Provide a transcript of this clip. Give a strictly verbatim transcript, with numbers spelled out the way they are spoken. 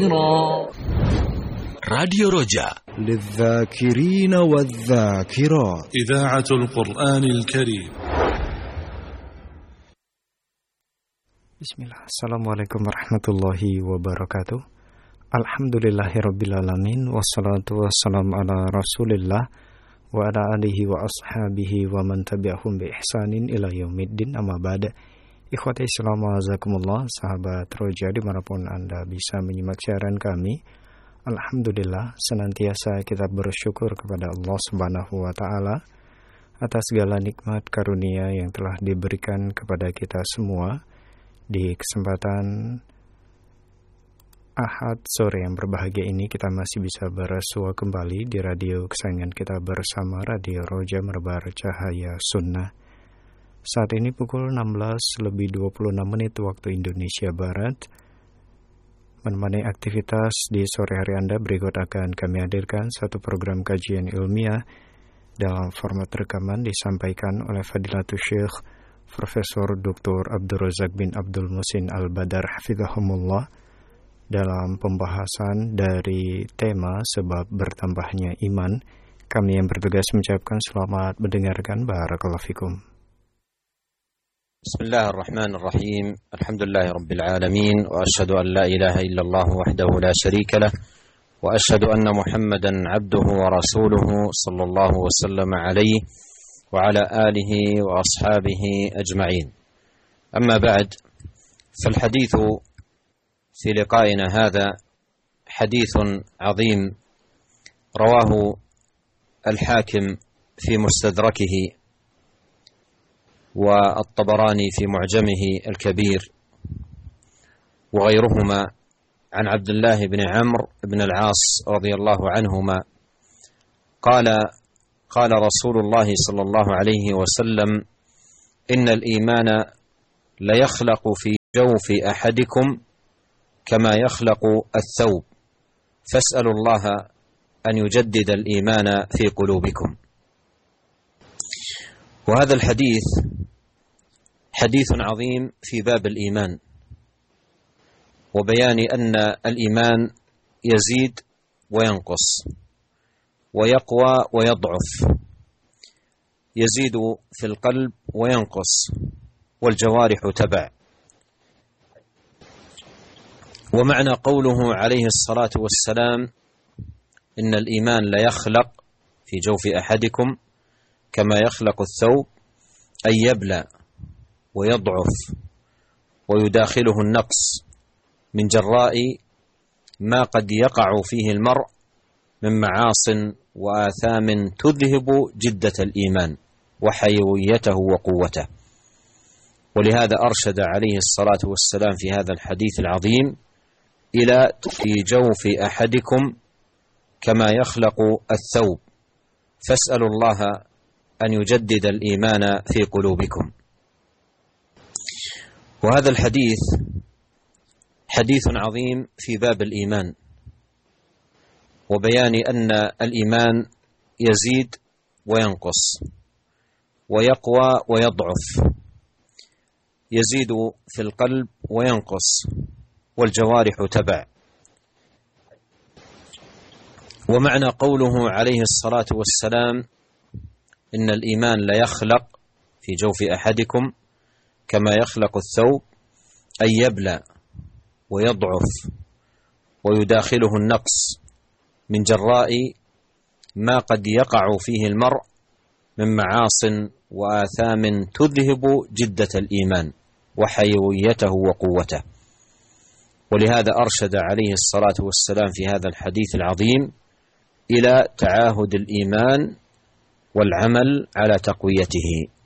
راديو رجاء للذاكرين والذاكرات، إذاعة القرآن الكريم. Bismillah. Assalamualaikum warahmatullahi wabarakatuh. Alhamdulillahirrabbilalamin. Wassalatu wassalamu ala rasulillah wa ala alihi wa ashabihi wa man tabi'ahum bi ihsanin ila yaumiddin, amma ba'da. Ikhwati Islam wa'azakumullah, sahabat Roja dimanapun Anda bisa menyimak siaran kami. Alhamdulillah, senantiasa kita bersyukur kepada Allah Subhanahu wa Ta'ala atas segala nikmat karunia yang telah diberikan kepada kita semua. Di kesempatan Ahad sore yang berbahagia ini, kita masih bisa bersua kembali di radio kesayangan kita bersama Radio Roja Menebar Cahaya Sunnah. Saat ini pukul enam belas lebih dua puluh enam menit waktu Indonesia Barat. Menemani aktivitas di sore hari Anda, berikut akan kami hadirkan satu program kajian ilmiah dalam format rekaman disampaikan oleh Fadilatul Syekh Profesor Doktor Abdul Razak bin Abdul Muhsin Al-Badar hafizahumullah dalam pembahasan dari tema sebab bertambahnya iman. Kami yang bertugas mengucapkan selamat mendengarkan. Barakallahu fikum. Bismillahirrahmanirrahim. Alhamdulillahi rabbil alamin, wa asyhadu an la ilaha illallah wahdahu la syarika lah, wa asyhadu anna Muhammadan abduhu wa rasuluhu sallallahu wa sallama alaihi وعلى آله وأصحابه أجمعين. أما بعد، فالحديث في لقائنا هذا حديث عظيم رواه الحاكم في مستدركه والطبراني في معجمه الكبير وغيرهما عن عبد الله بن عمرو بن العاص رضي الله عنهما قال قال رسول الله صلى الله عليه وسلم: إن الإيمان ليخلق في جوف أحدكم كما يخلق الثوب فاسألوا الله أن يجدد الإيمان في قلوبكم. وهذا الحديث حديث عظيم في باب الإيمان وبيان أن الإيمان يزيد وينقص ويقوى ويضعف، يزيد في القلب وينقص والجوارح تبع. ومعنى قوله عليه الصلاة والسلام إن الإيمان ليخلق في جوف أحدكم كما يخلق الثوب، أي يبلى ويضعف ويداخله النقص من جراء ما قد يقع فيه المرء من معاص وآثام تذهب جدة الإيمان وحيويته وقوته. ولهذا أرشد عليه الصلاة والسلام في هذا الحديث العظيم إلى في جوف أحدكم كما يخلق الثوب فاسألوا الله أن يجدد الإيمان في قلوبكم. وهذا الحديث حديث عظيم في باب الإيمان وبيان أن الإيمان يزيد وينقص ويقوى ويضعف، يزيد في القلب وينقص والجوارح تبع. ومعنى قوله عليه الصلاة والسلام إن الإيمان ليخلق في جوف أحدكم كما يخلق الثوب، أي يبلى ويضعف ويداخله النقص من جراء ما قد يقع فيه المرء من معاص وآثام تذهب جدة الإيمان وحيويته وقوته. ولهذا أرشد عليه الصلاة والسلام في هذا الحديث العظيم إلى تعاهد الإيمان والعمل على تقويته.